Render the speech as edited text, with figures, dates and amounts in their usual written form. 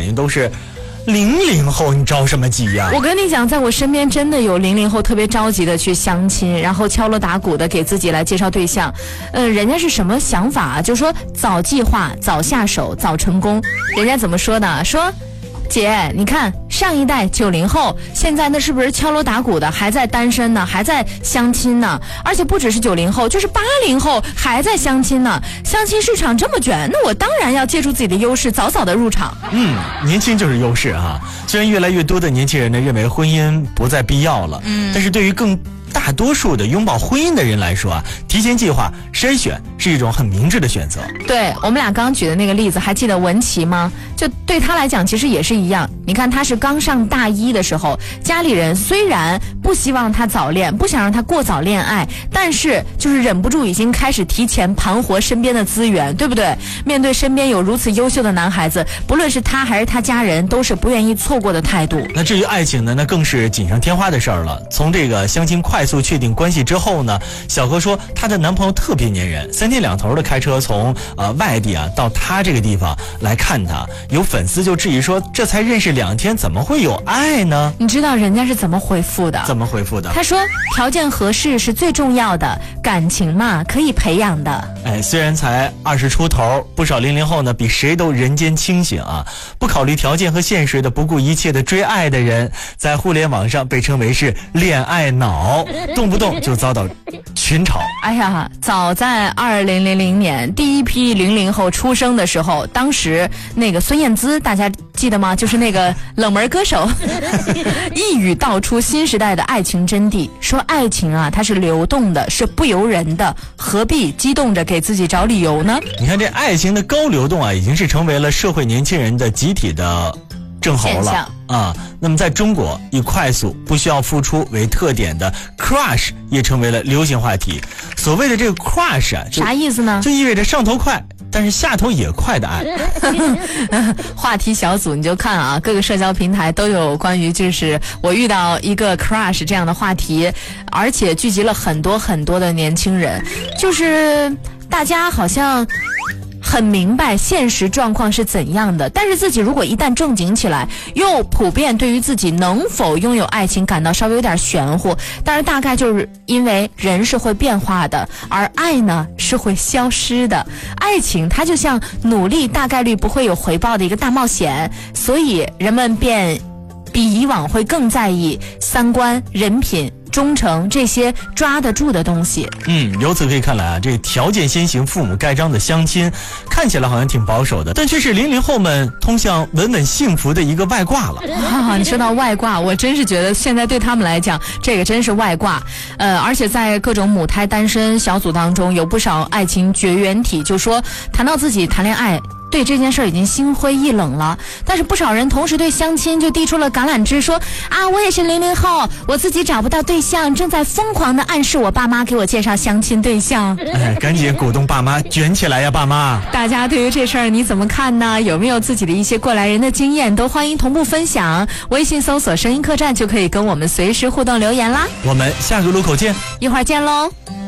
反应都是00后，你着什么急呀？ 我跟你讲，在我身边真的有00后特别着急的去相亲，然后敲锣打鼓的给自己来介绍对象。人家是什么想法啊？就说早计划、早下手、早成功。人家怎么说的？说姐，你看上一代90后，现在那是不是敲锣打鼓的还在单身呢，还在相亲呢？而且不只是90后，就是80后还在相亲呢。相亲市场这么卷，那我当然要借助自己的优势，早早的入场。 年轻就是优势啊。虽然越来越多的年轻人呢认为婚姻不再必要了，但是对于更大多数的拥抱婚姻的人来说啊，提前计划筛选是一种很明智的选择。 对，我们俩刚举的那个例子，还记得文琪吗？就对他来讲其实也是一样。你看他是刚上大一的时候，家里人虽然不希望他早恋，不想让他过早恋爱，但是就是忍不住已经开始提前盘活身边的资源，对不对？面对身边有如此优秀的男孩子，不论是他还是他家人，都是不愿意错过的态度。 那至于爱情呢，那更是锦上添花的事儿了。从这个相亲快速确定关系之后呢，小何说她的男朋友特别粘人，3天2头的开车从外地啊到她这个地方来看她。有粉丝就质疑说，这才认识2天，怎么会有爱呢？ 你知道人家是怎么回复的？ 怎么回复的？ 他说条件合适是最重要的，感情嘛可以培养的。 虽然才20出头，不少00后呢比谁都人间清醒啊，不考虑条件和现实的不顾一切的追爱的人，在互联网上被称为是恋爱脑，动不动就遭到群嘲。 哎呀，早在2000年第一批00后出生的时候，当时那个孙燕姿大家记得吗？就是那个冷门歌手一语道出新时代的爱情真谛，说爱情啊它是流动的，是不由人的，何必激动着给自己找理由呢？ 你看这爱情的高流动啊，已经是成为了社会年轻人的集体的症候了啊。那么在中国，以快速不需要付出为特点的 crush 也成为了流行话题。所谓的这个 crush 啊， 啥意思呢？ 就意味着上头快但是下头也快的爱。 话题小组你就看啊，各个社交平台都有关于就是我遇到一个 crush 这样的话题，而且聚集了很多很多的年轻人，就是大家好像很明白现实状况是怎样的，但是自己如果一旦正经起来，又普遍对于自己能否拥有爱情感到稍微有点玄乎。但是大概就是因为人是会变化的，而爱呢是会消失的。爱情它就像努力大概率不会有回报的一个大冒险，所以人们便比以往会更在意三观、人品、忠诚这些抓得住的东西。 由此可以看来啊，这条件先行父母盖章的相亲看起来好像挺保守的，但却是00后们通向稳稳幸福的一个外挂了。 你说到外挂，我真是觉得现在对他们来讲这个真是外挂。而且在各种母胎单身小组当中，有不少爱情绝缘体就说谈到自己谈恋爱对这件事已经心灰意冷了，但是不少人同时对相亲就递出了橄榄枝，说啊，我也是00后，我自己找不到对象，正在疯狂的暗示我爸妈给我介绍相亲对象。 赶紧鼓动爸妈卷起来呀，爸妈！ 大家对于这事儿你怎么看呢？有没有自己的一些过来人的经验？都欢迎同步分享，微信搜索声音客栈就可以跟我们随时互动留言啦。 我们下个路口见， 一会儿见喽。